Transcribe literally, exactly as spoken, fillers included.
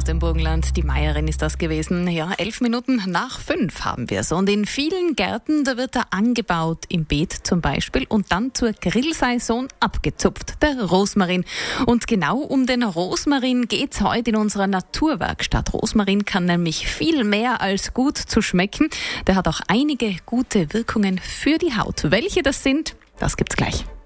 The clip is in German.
dem Burgenland. Die Meierin ist das gewesen. Ja, elf Minuten nach fünf haben wir es. Und in vielen Gärten, da wird er angebaut, im Beet zum Beispiel, und dann zur Grillsaison abgezupft, der Rosmarin. Und genau um den Rosmarin geht's heute in unserer Naturwerkstatt. Rosmarin kann nämlich viel mehr als gut zu schmecken. Der hat auch einige gute Wirkungen für die Haut. Welche das sind, das gibt's gleich.